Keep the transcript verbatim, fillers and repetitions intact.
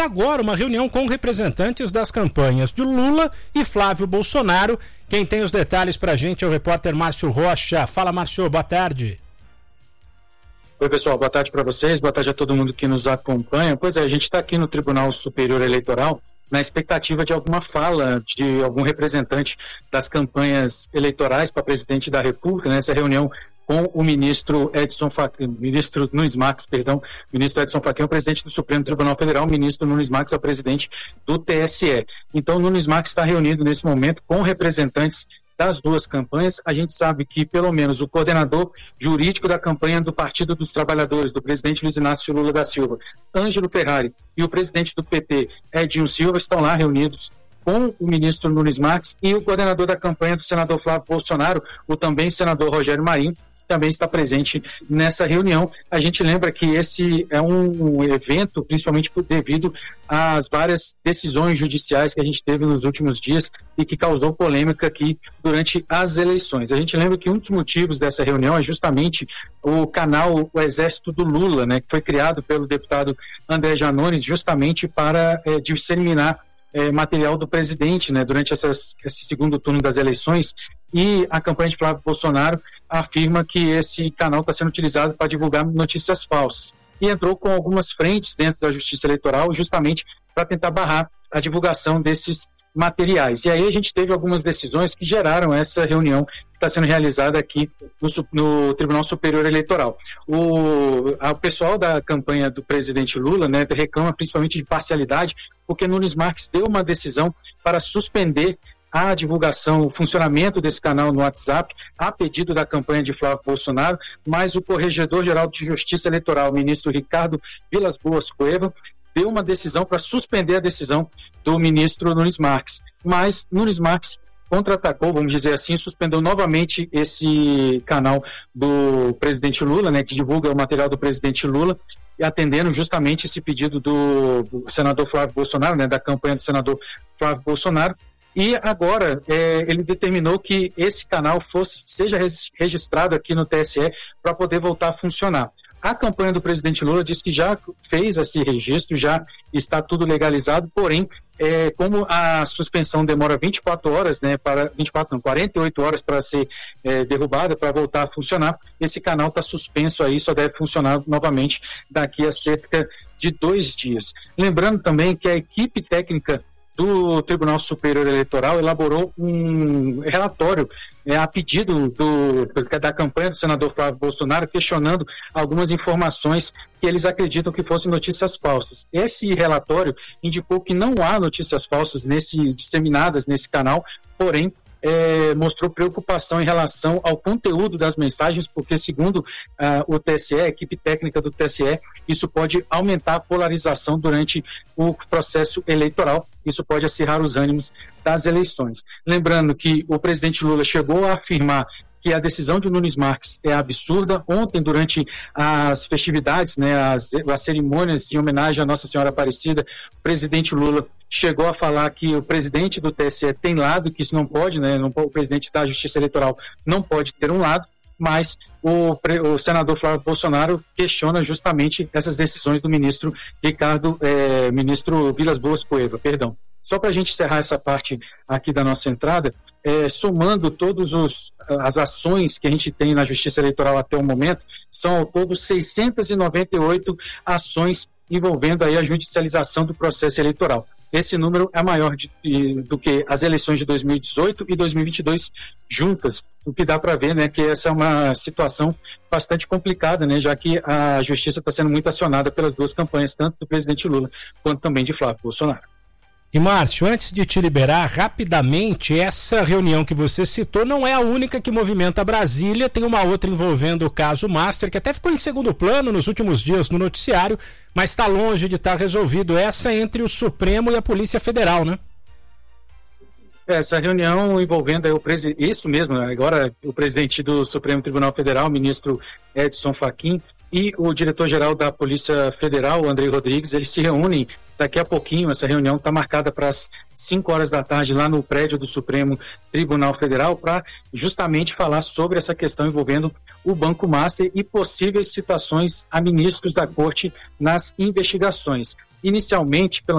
agora uma reunião com representantes das campanhas de Lula e Flávio Bolsonaro. Quem tem os detalhes pra gente é o repórter Márcio Rocha. Fala, Márcio, boa tarde. Oi, pessoal, boa tarde para vocês, boa tarde a todo mundo que nos acompanha. Pois é, a gente está aqui no Tribunal Superior Eleitoral na expectativa de alguma fala de algum representante das campanhas eleitorais para presidente da República, nessa reunião com o ministro Edson Fachin, ministro Nunes Marques, perdão, ministro Edson Fachin, o presidente do Supremo Tribunal Federal, o ministro Nunes Marques é o presidente do T S E. Então, Nunes Marques está reunido nesse momento com representantes das duas campanhas. A gente sabe que, pelo menos, o coordenador jurídico da campanha do Partido dos Trabalhadores, do presidente Luiz Inácio Lula da Silva, Ângelo Ferrari, e o presidente do P T, Edinho Silva, estão lá reunidos com o ministro Nunes Marques, e o coordenador da campanha do senador Flávio Bolsonaro, o também senador Rogério Marinho, também está presente nessa reunião. A gente lembra que esse é um evento, principalmente devido às várias decisões judiciais que a gente teve nos últimos dias e que causou polêmica aqui durante as eleições. A gente lembra que um dos motivos dessa reunião é justamente o canal O Exército do Lula, né, que foi criado pelo deputado André Janones justamente para é, disseminar É, material do presidente, né, durante essas, esse segundo turno das eleições, e a campanha de Flávio Bolsonaro afirma que esse canal está sendo utilizado para divulgar notícias falsas. E entrou com algumas frentes dentro da Justiça Eleitoral justamente para tentar barrar a divulgação desses materiais. E aí a gente teve algumas decisões que geraram essa reunião que está sendo realizada aqui no, no Tribunal Superior Eleitoral. O, a, o pessoal da campanha do presidente Lula, né, reclama principalmente de parcialidade, porque Nunes Marques deu uma decisão para suspender a divulgação, o funcionamento desse canal no WhatsApp, a pedido da campanha de Flávio Bolsonaro, mas o Corregedor-Geral de Justiça Eleitoral, o ministro Ricardo Vilas Boas Cueva, deu uma decisão para suspender a decisão do ministro Nunes Marques. Mas Nunes Marques contra-atacou, vamos dizer assim, suspendeu novamente esse canal do presidente Lula, né, que divulga o material do presidente Lula, e atendendo justamente esse pedido do, do senador Flávio Bolsonaro, né, da campanha do senador Flávio Bolsonaro. E agora é, ele determinou que esse canal fosse, seja registrado aqui no T S E para poder voltar a funcionar. A campanha do presidente Lula diz que já fez esse registro, já está tudo legalizado, porém, é, como a suspensão demora vinte e quatro horas, né, para, vinte e quatro, não, quarenta e oito horas para ser é, derrubada, para voltar a funcionar, esse canal está suspenso aí, só deve funcionar novamente daqui a cerca de dois dias. Lembrando também que a equipe técnica do Tribunal Superior Eleitoral elaborou um relatório é, a pedido do, da campanha do senador Flávio Bolsonaro, questionando algumas informações que eles acreditam que fossem notícias falsas. Esse relatório indicou que não há notícias falsas nesse, disseminadas nesse canal, porém É, mostrou preocupação em relação ao conteúdo das mensagens, porque segundo uh, o T S E, a equipe técnica do T S E, isso pode aumentar a polarização durante o processo eleitoral, isso pode acirrar os ânimos das eleições. Lembrando que o presidente Lula chegou a afirmar que a decisão de Nunes Marques é absurda. Ontem, durante as festividades, né, as, as cerimônias em homenagem à Nossa Senhora Aparecida, o presidente Lula chegou a falar que o presidente do T S E tem lado, que isso não pode, né, não, o presidente da Justiça Eleitoral não pode ter um lado, mas o, o senador Flávio Bolsonaro questiona justamente essas decisões do ministro Ricardo, eh, ministro Vilas Boas Cueva, perdão. Só para a gente encerrar essa parte aqui da nossa entrada, é, somando todas as ações que a gente tem na Justiça Eleitoral até o momento, são ao todo seiscentas e noventa e oito ações envolvendo aí a judicialização do processo eleitoral. Esse número é maior de, do que as eleições de dois mil e dezoito e dois mil e vinte e dois juntas, o que dá para ver, né, que essa é uma situação bastante complicada, né, já que a Justiça está sendo muito acionada pelas duas campanhas, tanto do presidente Lula quanto também de Flávio Bolsonaro. E Márcio, antes de te liberar rapidamente, essa reunião que você citou não é a única que movimenta Brasília, tem uma outra envolvendo o caso Master, que até ficou em segundo plano nos últimos dias no noticiário, mas está longe de estar resolvido. Essa entre o Supremo e a Polícia Federal, né? Essa reunião envolvendo aí o presidente, isso mesmo, agora o presidente do Supremo Tribunal Federal, o ministro Edson Fachin, e o diretor-geral da Polícia Federal, o Andrei Rodrigues, eles se reúnem daqui a pouquinho. Essa reunião está marcada para as cinco horas da tarde lá no prédio do Supremo Tribunal Federal para justamente falar sobre essa questão envolvendo o Banco Master e possíveis citações a ministros da Corte nas investigações. Inicialmente, pelo